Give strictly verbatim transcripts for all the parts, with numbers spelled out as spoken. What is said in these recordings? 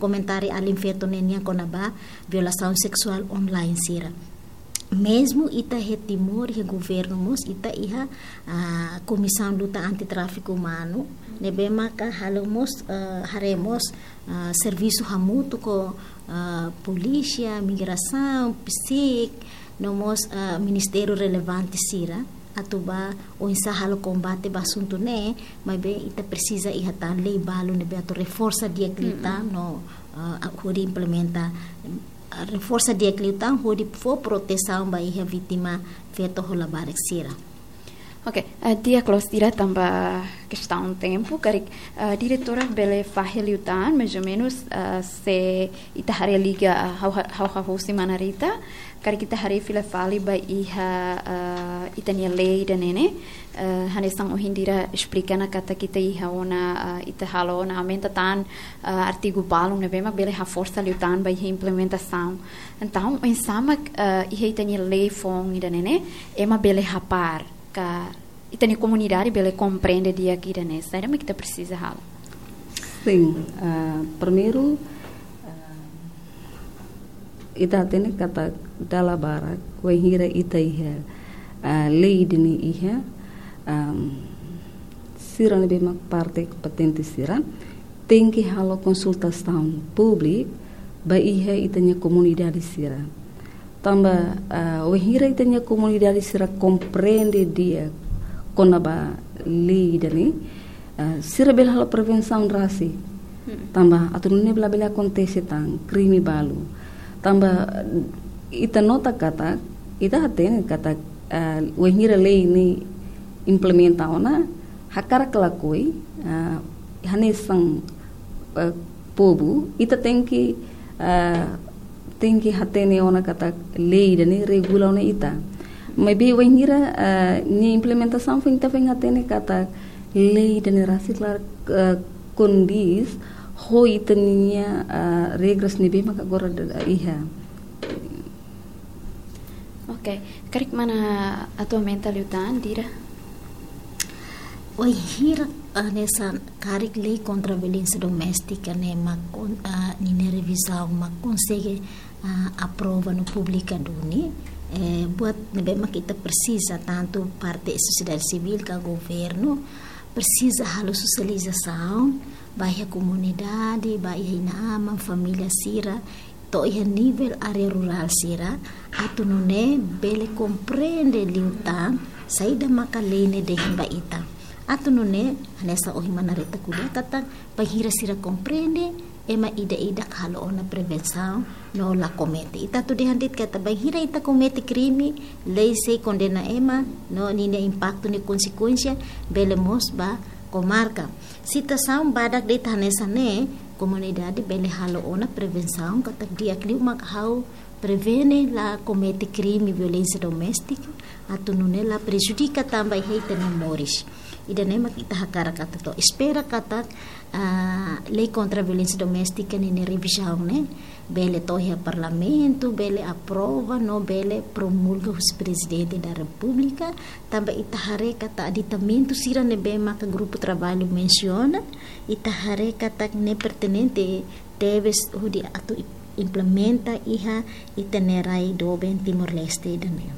comentário além feito nenia conaba violação sexual online sira. Mesmo ita he timor he governo mos ita iha a comissão luta antitráfico humano nebe maka halomos uh, haremos uh, serviço hamuto ko uh, polícia, migração, psic, nomos uh, ministério relevante sira atuba o insahalo combate basunto ne mas be ita precisa iha tan lei balo nebe atu reforça dia klita mm-hmm. no uh, hori implementa reforça dia cliutang hodi for proteção ba iha vítima feto hola barek sira. Ok, uh, dia close tira tamba questão tempo, cari uh, diretora bele faheliutan mais ou menos uh, se itahare liga how how how si manarita, cari kita hari fila fali ba iha uh, itania lei da nene uh, hanesang ohindira explica na kata kita iha ona uh, itahalo na aumenta tan uh, artigo balum ne bema bele ha força liutan ba iha implementação. Então, em sama uh, iha itania lei fong ida nene ema bele hapar ka itani comunidade bele compreende dia aqui da nessa ainda me que precisa halo. Sim, uh, primeiro uh, ita tene kata dala bara ko hira ita iha uh, lei dini iha um, siran be mak parte patente siran tem que halo consultação pública ba iha itanya comunidade siran tamba uh, o hira itanya comunidade sira compreende dia konaba lei dani uh, sira bel halo prevenção rasi hmm. tamba atune bela bela acontece tan crime balu tamba ita nota kata ita hatene kata uh, o hira lei ni implementa ona hakara kelakoi uh, hanesang uh, pobu ita tem que uh, tem que hatene ona kata lei dani regula ona ita maybe when hira uh, ni implementação foi então vem atene kata lei dani rasitlar uh, condis ho itania uh, regras ni bema agora iha. Ok, karik mana atualmente liutan dira oi hira uh, nessa karik lei contra a violência doméstica né ma con uh, ni revisão ma consegue uh, aprova no pública duni eh, buat nebema kita precisa tanto parte sociedade civil que governo precisa halo socialização baia comunidade baia inama família sira to ia nível área rural sira atu nune bele compreende liutan saída makalene de himba ita atu nune nessa ohimana reta kuda kata bahira sira compreende ema ida-ida halo ona prevenção no la comete ita tu dihandit kata bahira ita comete crime lei se condena ema no nine impacto ni consequência bele mos ba comarca situação badak de tanesa ne comunidade bele halo ona prevenção kata dia kliu mak hau prevene la comete crime violência doméstica atu nune la prejudica também heita memoris ida nema kita hakara kata to espera kata uh, lei contra a violência doméstica nini revisão né bele tohi a parlamento bele aprova no bele promulga os presidente da república também ita hare kata aditamento sira ne bema ka grupo trabalho menciona ita hare kata ne pertenente deves hudi atu implementa iha itinerai do ben Timor Leste dan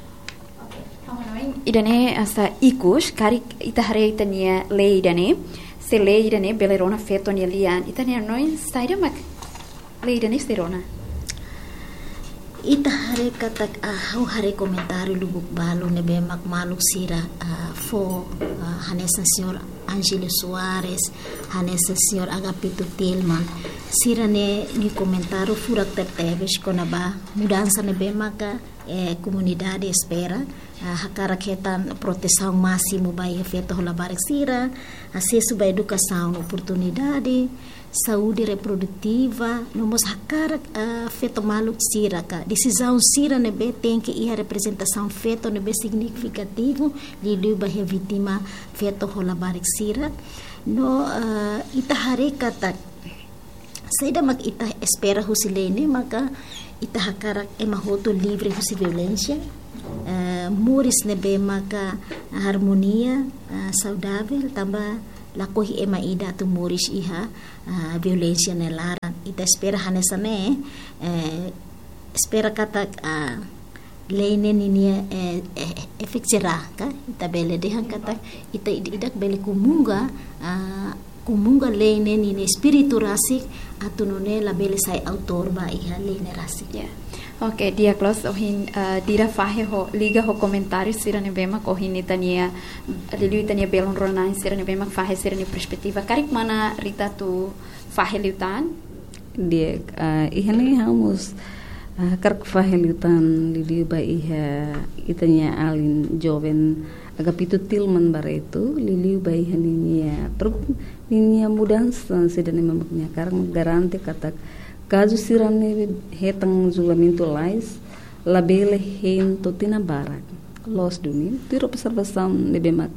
idane asa ikus kari itahare itania lei idane se lei idane belerona feto ni lian itania noin saida mak lei idane serona itahare katak ah hare comentário lubuk balu ne be mak maluk sira uh, fo uh, hanesa senhor Angelo Soares hanesa senhor Agapito Tilman sira ne ni comentário furak terteves konaba mudança ne be maka eh, comunidade espera uh, hakara ketan proteção máximo vai feito rola barek sira acesso à educação oportunidade saúde reprodutiva nomos hakara uh, feito maluk sira ka decisão sira nebe tem que ir a representação feito nebe significativo de luba he vítima feito rola barek sira no uh, itahare kata saída mak ita espera husilene maka ita hakara emahoto livre husi violência uh, muris nebe maka harmonia uh, saudável tambah lakohi ema ida tu muris iha uh, violência nelara ita espera hanesa ne eh, espera kata uh, leine ninia eh, eh, efek cerah ka ita bele dehan kata ita idak bele kumunga uh, kumunga leine nini espiritu rasik atunone la bele sai autor ba iha leine rasik. Yeah. Oke, dia close ohin uh, dira fahe ho liga ho komentari sira ne bema ko hin itania liu itania belon ronan sira ne bema fahe sira ne perspektiva karik mana Rita tu fahe liutan dia uh, ihani hamus uh, karik fahe liutan liu ba iha itania alin joven agapitu tilman baretu liu ba ihani nia per nia mudança sira ne memangnya karang garante katak caso sirane hetang julgamento lais labele hen totina barak los duni tiro observação nebemak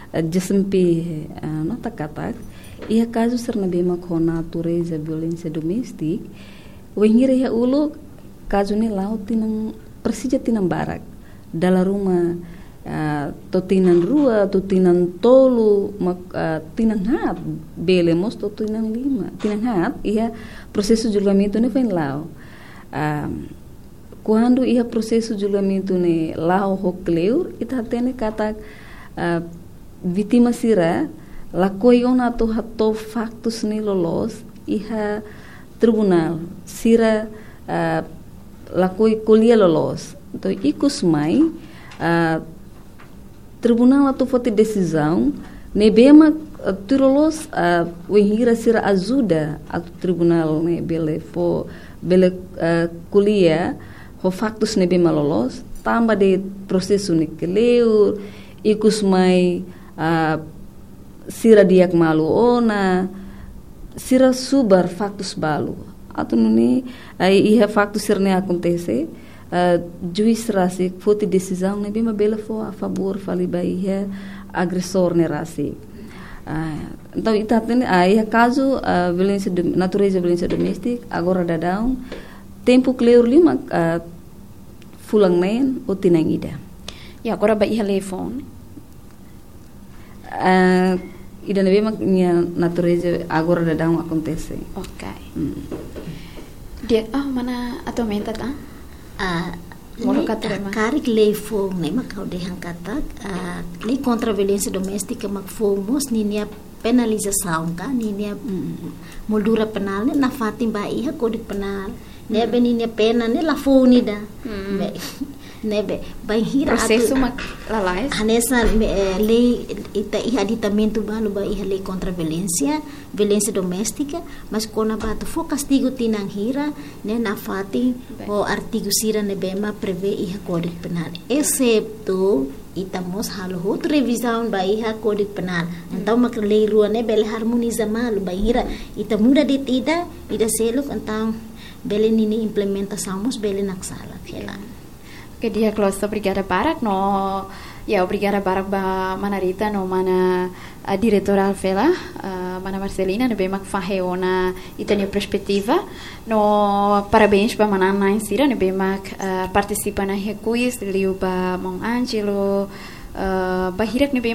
desempe nota katak ia caso sirna bemak ho natureza violência domestic wenhire ya ulo caso ne lau tinang persija tinang barak dalam rumah Uh, totinan rua, totinan tolu, mak, uh, tinang hat, bele mos totinan lima, tinang hat, ia processo julgamento ne foi lá. Uh, quando ia processo julgamento ne lá o cleur, ita tene kata uh, vítima sira, la coiona to hato factos ne lolos, ia tribunal sira uh, la coi colia lolos, então ikus mai uh, tribunal atu fote decisão nebema uh, tirolos uh, wenhira sira ajuda atu tribunal ne bele fo bele uh, kulia ho factos nebema lolos tamba de processo ne keleu ikus mai uh, sira diak malu ona sira subar factos balu atu nuni uh, iha factos sirne acontece Uh, juiz rasi fote decisão ne bema bela fo a favor fali baia agressor ne rasi uh, então ita tem aí uh, caso uh, violência de, natureza violência doméstica agora dadão tempo clear lima uh, fulang nen o tinang ida e agora baia telefone uh, ida ne bema minha natureza agora dadão acontece ok mm. Dia ah oh, mana atualmente tá Uh, karik lei fogo ne makau dehan katak uh, lei contra a violência doméstica mak fomos ninia penalização ka ninia mm, moldura penal ne na fatim ba iha kode penal ne be ninia pena ne la fonida mm. nebe bai hira processo mak lalais hanesa lei ita iha ditamento balu ba iha lei contra a violência violência doméstica mas kona ba to fo castigo tinang hira ne na fati o artigo sira ne bema prevê iha código penal excepto itamos halo outro revisão ba iha código penal então mak lei rua ne bele harmoniza malu ba hira ita muda de tida ida selo então bele nini implementação mos bele naksala fela. Que dia close obrigada Barak no ya obrigada Barak ba mana Rita no mana a diretora Alfela uh, mana Marcelina ne bem fahe ona itania perspectiva no parabéns ba mana na insira ne bem uh, participa na recuis liu ba Mong Angelo uh, ba hirak ne bem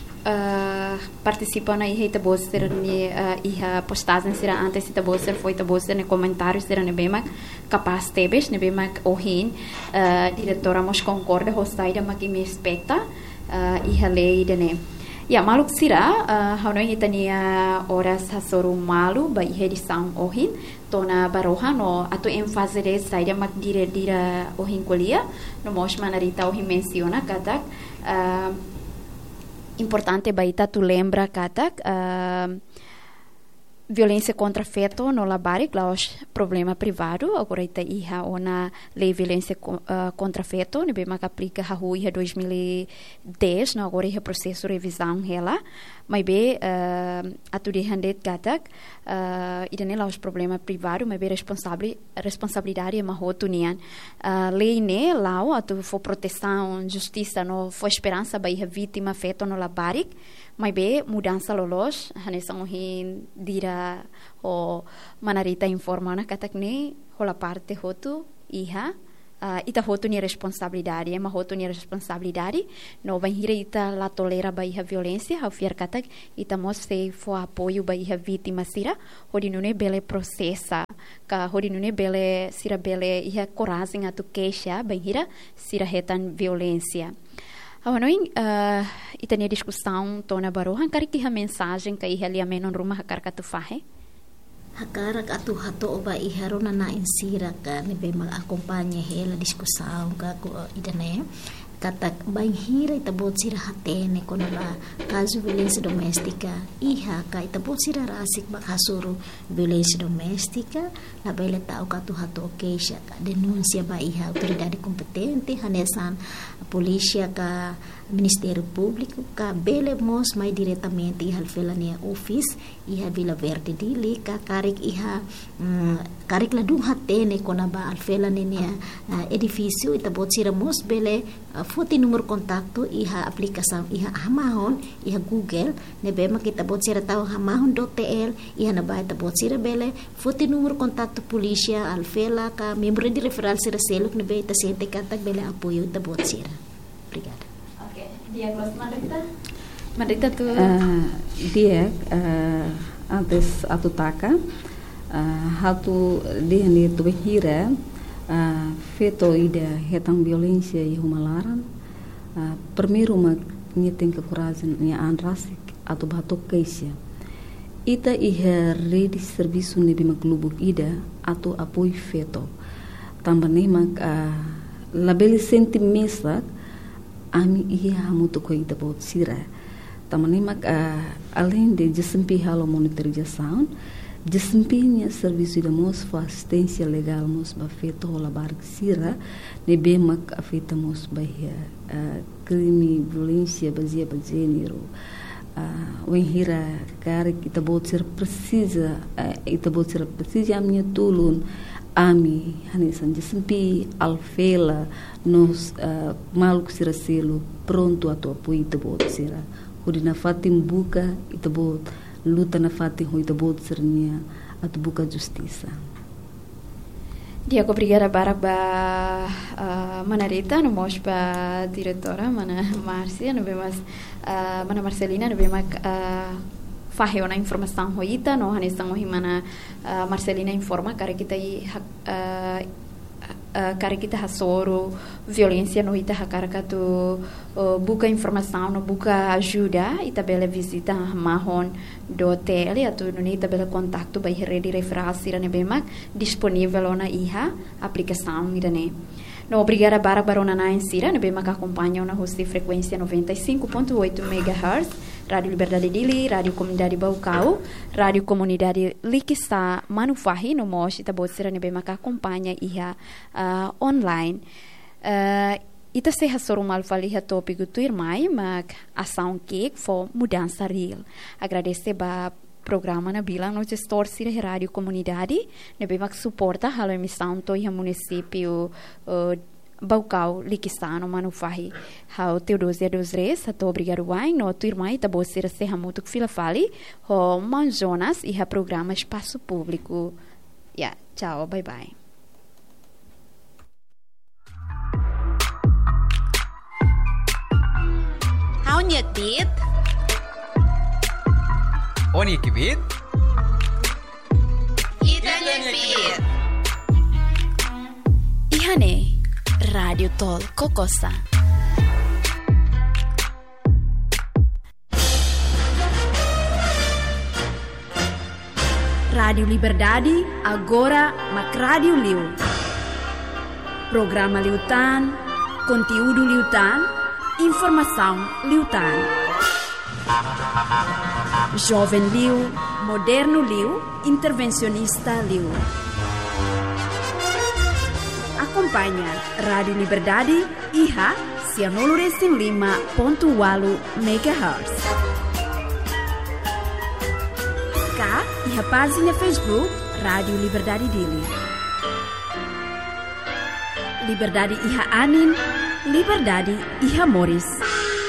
uh, participa na iha ita boster ni uh, iha postagem sira antes ita boster foi ita boster ne comentários sira ne bem capaz tebes ne bem ohin uh, diretora mos concorda hostaida mak me respecta uh, iha lei dene ya maluk sira uh, hanoi itania horas hasoru malu ba iha edição ohin tona baroha no atu ênfase de saida mak dire dira ohin kolia no mos manarita ohin menciona katak uh, importante baita tu lembra katak uh, violência contra feto no labari claus problema privado agora ita iha ona lei violência uh, contra feto ne bem que aplica a rua iha dois mil e dez no agora iha processo revisão ela mas be uh, atu de handet katak uh, ida ne laus problema privado mas be responsável responsabilidade ma hotu nian uh, lei ne lau atu fo proteção justiça no fo esperança ba iha vítima feto no labari mas be mudança lolos hanesang hin dira o manarita informana katak ne hola parte hotu iha Uh, ita hotu ni responsabilidade, ema hotu ni responsabilidade, no vai hira ita la tolera ba iha violência, hau fiar katak ita mostre fo apoio ba iha vítima sira, hodi nune bele processa, ka hodi nune bele sira bele iha coragem atu queixa ba hira sira retan violência. Hau noin uh, ita ni discussão tona barohan karik iha mensagem ka iha lia menon rumah hakar katu fahe. Hakarak atu hato oba iharona na insira ka nebe mag-akompanya hela diskusão ka ko idane katak bain hira itabot sira hatene kono ba kaso violência doméstica iha ka itabot sira rasik ba kasuro violência doméstica la bele tau ka tu hato queixa ka denúncia ba iha autoridade competente hanesan polícia ka Ministério Público ka bele mos mai diretamente iha felania office iha Vila Verde dili ka karik iha um, karik ladung hatene kona ba alfelania uh, edifício itabot sira mos bele uh, futi numero kontakto iha aplikasam iha hamahon iha Google nebe makita bot sira tau hamahon dot t l iha na ba itabot sira bele futi numero kontakto polícia alfela ka membro de referral sira seluk nebe ita sente katak bele apoio itabot sira. Obrigada. Dia Madrita? Madrita tu uh, dia uh, antes atu taka uh, hatu dia ni tu hira uh, feto ida hetang violência e humalaran uh, primeiro ma nyeting kekurasan nya anrasik atu batok keisha ita iha rede serviço ni bima klubuk ida atu apoio feto tambah ni mak uh, labeli sentimesa ami ia muito coisa bot sira tamani mak uh, além de desempenho halo monitorização desempenho serviço de mos assistência legal mos ba feito hola barg sira ne be mak afeta mos ba uh, crime violência baseada ba gênero uh, wen hira cara kita bot sira precisa uh, ita bot sira precisa a minha tulun ami hanisan desempenho alfela nos uh, maluco sira selo pronto a tua apoio ita bot sira hudi na fatim buka ita bot luta na fatim hu ita bot sirnya atu buka justiça. Dia obrigada barak ba uh, mana Rita no mos ba diretora mana Márcia no bemas uh, mana Marcelina no bemak uh, fahe ona informação hoita no hanisang ho himana uh, Marcelina informa kare kita i uh, Uh, kare kita hasoro violência no ita hakaraka tu uh, buka informação no buka ajuda ita bela visita mahon do hotel atu no ita bela contato by rede referral sira ne bemak disponível ona iha aplicação irane no obrigada bara barona na insira ne bemak acompanha na host de frequência noventa e cinco ponto oito megahertz Rádio Liberdade Dili, Rádio Comunidade Baucau, Rádio Comunidade Likista Manufahi, no Mosh, ita botsira ne bemaka acompanha iha uh, online. Uh, ita se hasoro malfali ha tópico tu irmai, mag ação que for mudança real. Agradecer ba programa na bilang no gestor sira Rádio Comunidade, ne bemak suporta halo emissão to iha município uh, Baucau, Likistano, Manufahi, Hau Teodosia dos Reis, Hato Obrigado Wine, no tua irmã e tabocira serra muito que fila fali, Ho Manjonas e ha programa Espaço Público. Yeah, tchau, bye bye. Hau nyetit? Oni kibit? Ita nyepit. Ihane. Radio Tol Kokosa. Radio Liberdade, agora Mac Radio Liu. Programa Liutan, conteúdo Liutan, informação Liutan. Jovem Liu, moderno Liu, intervencionista Liu. Acompanha Rádio Liberdade I H A cianolo lima ponto oito megahertz. Cá e a página Facebook Rádio Liberdade Dili. Liberdade I H A Anin, Liberdade I H A Moris.